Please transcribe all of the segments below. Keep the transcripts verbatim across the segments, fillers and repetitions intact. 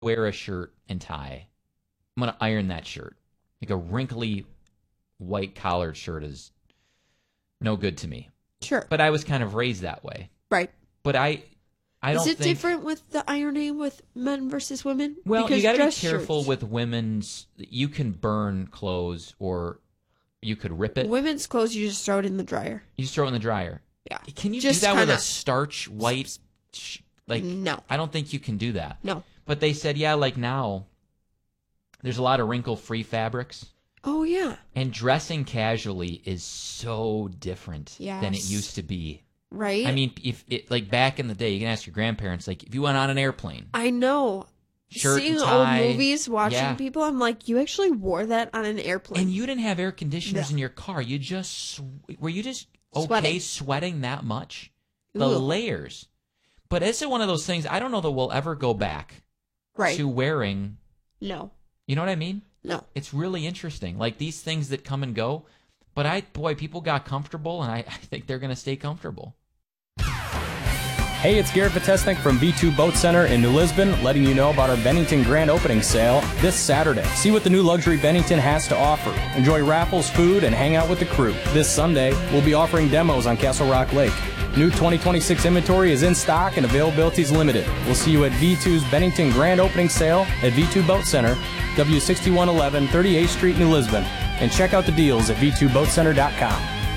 wear a shirt and tie, I'm going to iron that shirt. Like a wrinkly white collared shirt is no good to me. Sure. But I was kind of raised that way. Right. But I I don't think... Is it think... different with the ironing with men versus women? Well, because you got to be careful shirts. with women's... You can burn clothes or you could rip it. Women's clothes, you just throw it in the dryer. You just throw it in the dryer. Yeah. Can you just do that kinda... with a starch white... Sh- like No. I don't think you can do that. No. But they said, yeah, like now, there's a lot of wrinkle-free fabrics. Oh, yeah. And dressing casually is so different yes. than it used to be. Right? I mean, if it, like back in the day, you can ask your grandparents, like if you went on an airplane. I know. Shirt Seeing and tie, old movies, watching yeah. people, I'm like, you actually wore that on an airplane. And you didn't have air conditioners no. in your car. You just, were you just okay sweating, sweating that much? The Ooh. layers. But it's one of those things, I don't know that we'll ever go back right. to wearing. No. You know what I mean? No. It's really interesting. Like these things that come and go. But I, boy, people got comfortable, and I, I think they're going to stay comfortable. Hey, it's Garrett Vitesnik from V two Boat Center in New Lisbon, letting you know about our Bennington Grand Opening Sale this Saturday. See what the new luxury Bennington has to offer. Enjoy raffles, food, and hang out with the crew. This Sunday, we'll be offering demos on Castle Rock Lake. New twenty twenty-six inventory is in stock and availability is limited. We'll see you at V two's Bennington Grand Opening Sale at V two Boat Center, W sixty-one eleven thirty-eighth Street, New Lisbon. And check out the deals at V two boat center dot com.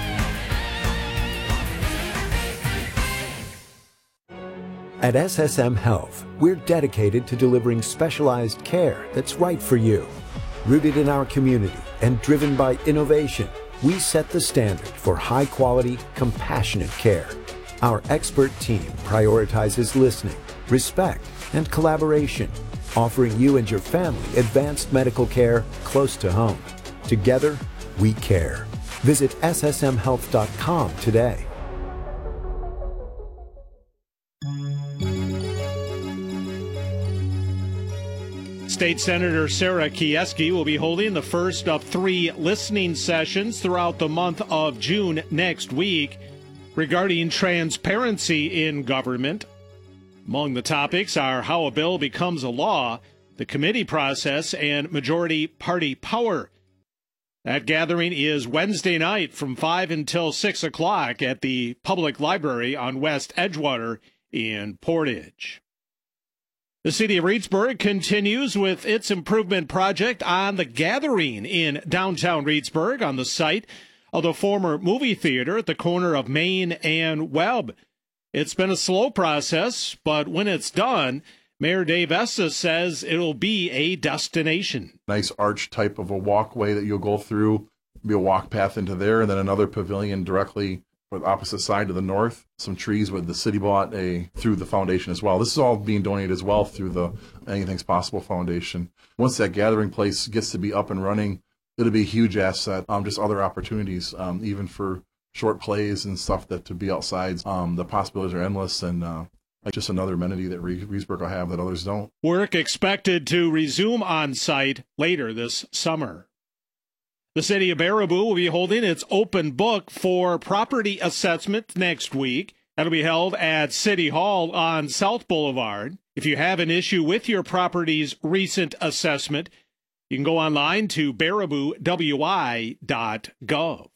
At S S M Health, we're dedicated to delivering specialized care that's right for you. Rooted in our community and driven by innovation, we set the standard for high-quality, compassionate care. Our expert team prioritizes listening, respect, and collaboration, offering you and your family advanced medical care close to home. Together, we care. Visit S S M health dot com today. State Senator Sarah Kieski will be holding the first of three listening sessions throughout the month of June next week regarding transparency in government. Among the topics are how a bill becomes a law, the committee process, and majority party power. That gathering is Wednesday night from five until six o'clock at the Public Library on West Edgewater in Portage. The city of Reedsburg continues with its improvement project on The Gathering in downtown Reedsburg on the site of the former movie theater at the corner of Main and Webb. It's been a slow process, but when it's done, Mayor Dave Estes says it'll be a destination. Nice arch type of a walkway that you'll go through, be a walk path into there, and then another pavilion directly for the opposite side to the north. Some trees with the city bought a through the foundation as well. This is all being donated as well through the Anything's Possible Foundation. Once that gathering place gets to be up and running, it'll be a huge asset. Um, just other opportunities, um, even for short plays and stuff that to be outside. Um, the possibilities are endless, and uh, just another amenity that Reedsburg will have that others don't. Work expected to resume on site later this summer. The city of Baraboo will be holding its open book for property assessment next week. That'll be held at City Hall on South Boulevard. If you have an issue with your property's recent assessment, you can go online to baraboo w i dot gov.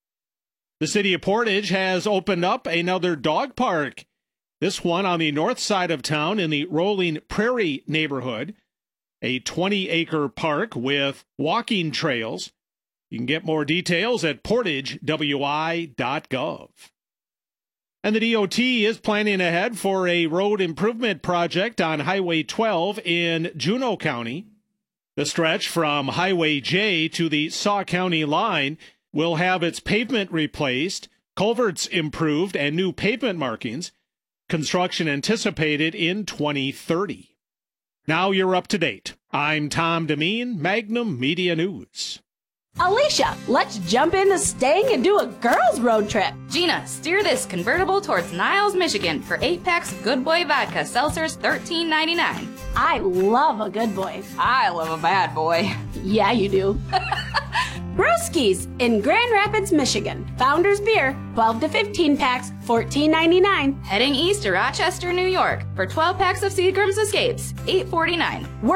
The city of Portage has opened up another dog park. This one on the north side of town in the Rolling Prairie neighborhood. A twenty acre park with walking trails. You can get more details at portage w i dot gov. And the D O T is planning ahead for a road improvement project on Highway twelve in Juneau County. The stretch from Highway J to the Saw County line will have its pavement replaced, culverts improved, and new pavement markings. Construction anticipated in twenty thirty. Now you're up to date. I'm Tom Demeen, Magnum Media News. Alicia, let's jump into staying and do a girls' road trip. Gina, steer this convertible towards Niles, Michigan for eight packs of Good Boy Vodka, seltzers, thirteen ninety-nine. I love a good boy. I love a bad boy. Yeah, you do. Brewskis in Grand Rapids, Michigan. Founders Beer, twelve to fifteen packs, fourteen ninety-nine. Heading east to Rochester, New York for twelve packs of Seagram's Escapes, eight forty-nine.